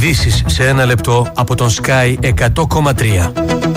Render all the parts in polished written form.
Ειδήσεις σε ένα λεπτό από τον Sky 100,3.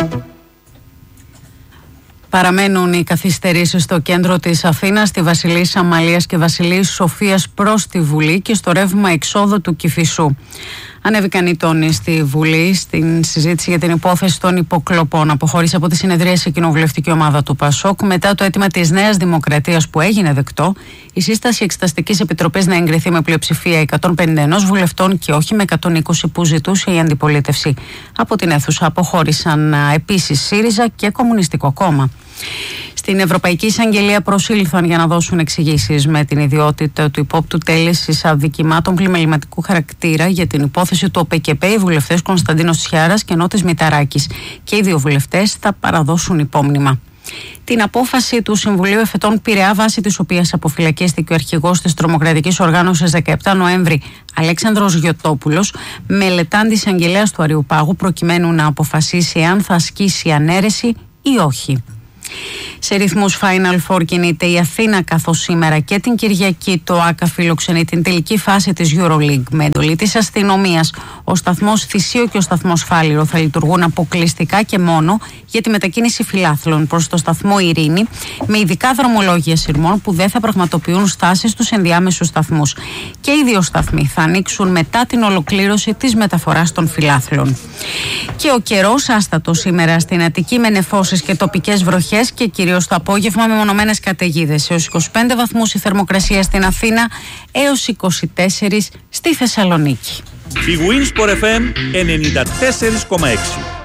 Παραμένουν οι καθυστερήσεις στο κέντρο της Αθήνας, στη Βασιλής Αμαλίας και Βασιλής Σοφίας προς τη Βουλή και στο ρεύμα εξόδου του Κηφισού. Ανέβηκαν οι τόνοι στη Βουλή στην συζήτηση για την υπόθεση των υποκλοπών. Αποχώρησε από τη συνεδρίαση η κοινοβουλευτική ομάδα του ΠΑΣΟΚ μετά το αίτημα της Νέας Δημοκρατίας που έγινε δεκτό η σύσταση Εξεταστικής Επιτροπής να εγκριθεί με πλειοψηφία 151 βουλευτών και όχι με 120 που ζητούσε η αντιπολίτευση. Από την αίθουσα αποχώρησαν επίσης ΣΥΡΙΖΑ και Κομμουνιστικό Κόμμα. Στην Ευρωπαϊκή Εισαγγελία προσήλθαν για να δώσουν εξηγήσεις με την ιδιότητα του υπόπτου τέλεσης αδικημάτων πλημεληματικού χαρακτήρα για την υπόθεση του ΟΠΕΚΕΠΕ οι βουλευτές Κωνσταντίνος Τσιάρας και Νότης Μηταράκης και οι δύο βουλευτές θα παραδώσουν υπόμνημα. Την απόφαση του Συμβουλίου Εφετών Πειραιά, βάσει της οποίας αποφυλακίστηκε ο αρχηγός της τρομοκρατικής οργάνωσης 17 Νοέμβρη, Αλέξανδρος Γιωτόπουλος, μελετάν της εισαγγελέας του Αριουπάγου προκειμένου να αποφασίσει αν θα ασκήσει ανέρεση ή όχι. Σε ρυθμούς Final Four κινείται η Αθήνα, καθώς σήμερα και την Κυριακή το ΆΚΑ φιλοξενεί την τελική φάση της EuroLeague. Με εντολή της αστυνομίας, ο σταθμός Θησίο και ο σταθμός Φάληρο θα λειτουργούν αποκλειστικά και μόνο για τη μετακίνηση φιλάθλων προς το σταθμό Ειρήνη, με ειδικά δρομολόγια σειρμών που δεν θα πραγματοποιούν στάσεις στους ενδιάμεσους σταθμούς. Και οι δύο σταθμοί θα ανοίξουν μετά την ολοκλήρωση της μεταφοράς των φιλάθλων. Και ο καιρός άστατος σήμερα στην Αττική με νεφώσεις και τοπικές βροχές και κυρίως το απόγευμα με μονομένες καταιγίδες. Έως 25 βαθμούς η θερμοκρασία στην Αθήνα, έως 24 στη Θεσσαλονίκη. Η Winsport FM 94,6.